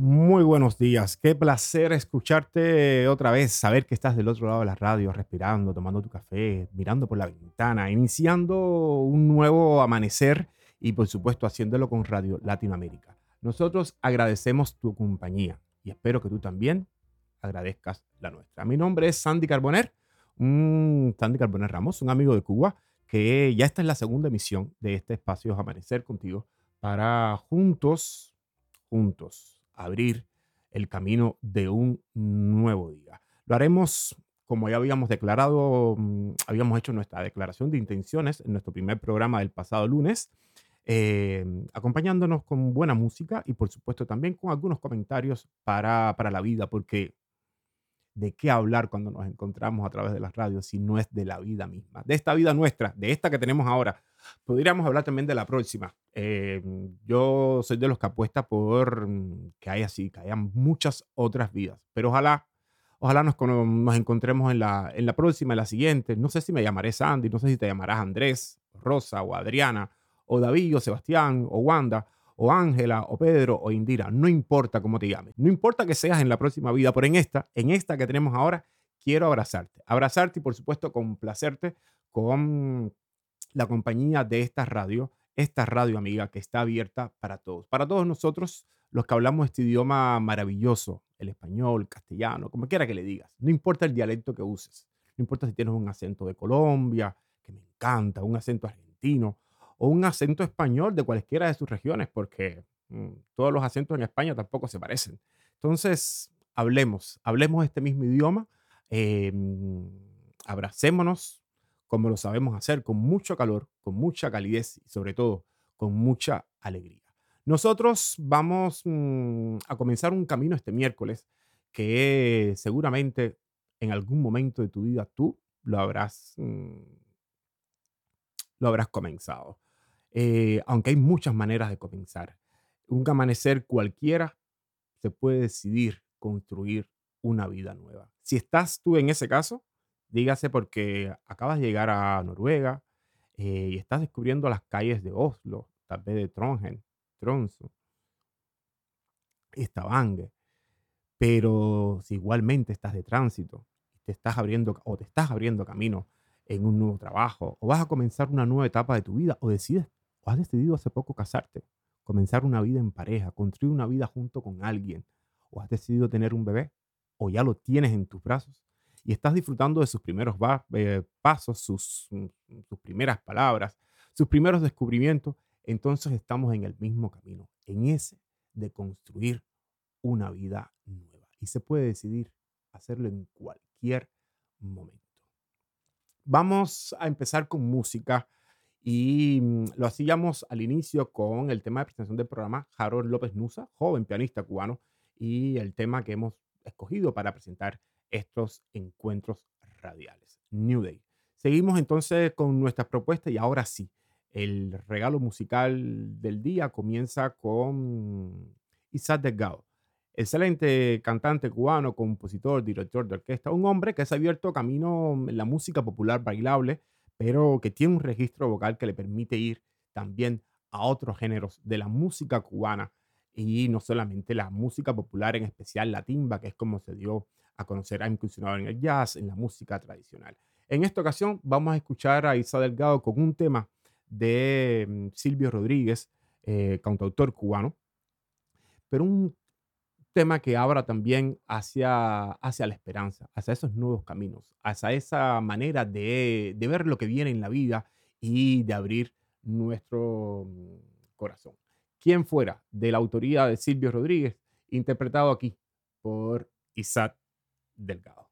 Muy buenos días, qué placer escucharte otra vez, saber que estás del otro lado de la radio, respirando, tomando tu café, mirando por la ventana, iniciando un nuevo amanecer y por supuesto haciéndolo con Radio Latinoamérica. Nosotros agradecemos tu compañía y espero que tú también agradezcas la nuestra. Mi nombre es Sandy Carboner, Sandy Carboner Ramos, un amigo de Cuba, que ya esta es la segunda emisión de este espacio Amanecer contigo para juntos abrir el camino de un nuevo día. Lo haremos como ya habíamos declarado, habíamos hecho nuestra declaración de intenciones en nuestro primer programa del pasado lunes, acompañándonos con buena música y por supuesto también con algunos comentarios para la vida, porque de qué hablar cuando nos encontramos a través de las radios si no es de la vida misma, de esta vida nuestra, de esta que tenemos ahora. Podríamos hablar también de la próxima. Yo soy de los que apuesta por que haya así, que haya muchas otras vidas, pero ojalá nos encontremos en la próxima, en la siguiente. No sé si me llamaré Sandy, no sé si te llamarás Andrés, Rosa o Adriana, o David, o Sebastián, o Wanda, o Ángela, o Pedro, o Indira, no importa cómo te llames, no importa que seas en la próxima vida, pero en esta que tenemos ahora, quiero abrazarte y por supuesto complacerte con la compañía de esta radio amiga que está abierta para todos nosotros los que hablamos este idioma maravilloso, el español, castellano, como quiera que le digas, no importa el dialecto que uses, no importa si tienes un acento de Colombia, que me encanta, un acento argentino, o un acento español de cualquiera de sus regiones, porque todos los acentos en España tampoco se parecen. Entonces, hablemos este mismo idioma, abracémonos como lo sabemos hacer, con mucho calor, con mucha calidez y sobre todo con mucha alegría. Nosotros vamos a comenzar un camino este miércoles que seguramente en algún momento de tu vida tú lo habrás comenzado. Aunque hay muchas maneras de comenzar. Un amanecer cualquiera se puede decidir construir una vida nueva. Si estás tú en ese caso, dígase porque acabas de llegar a Noruega y estás descubriendo las calles de Oslo, tal vez de Trondheim, Tromsø, Stavanger, pero si igualmente estás de tránsito, te estás abriendo camino en un nuevo trabajo, o vas a comenzar una nueva etapa de tu vida, o has decidido hace poco casarte, comenzar una vida en pareja, construir una vida junto con alguien, o has decidido tener un bebé, o ya lo tienes en tus brazos y estás disfrutando de sus primeros pasos, sus primeras palabras, sus primeros descubrimientos, entonces estamos en el mismo camino, en ese de construir una vida nueva y se puede decidir hacerlo en cualquier momento. Vamos a empezar con música y lo hacíamos al inicio con el tema de presentación del programa Harold López Nusa, joven pianista cubano, y el tema que hemos escogido para presentar estos encuentros radiales, New Day. Seguimos entonces con nuestras propuestas y ahora sí, el regalo musical del día comienza con Isaac Delgado. Excelente cantante cubano, compositor, director de orquesta, un hombre que se ha abierto camino en la música popular bailable, pero que tiene un registro vocal que le permite ir también a otros géneros de la música cubana y no solamente la música popular, en especial la timba, que es como se dio a conocer, ha incursionado en el jazz, en la música tradicional. En esta ocasión vamos a escuchar a Isa Delgado con un tema de Silvio Rodríguez, cantautor cubano, pero un tema que abra también hacia la esperanza, hacia esos nuevos caminos, hacia esa manera de ver lo que viene en la vida y de abrir nuestro corazón. ¿Quién fuera? De la autoría de Silvio Rodríguez, interpretado aquí por Isaac Delgado.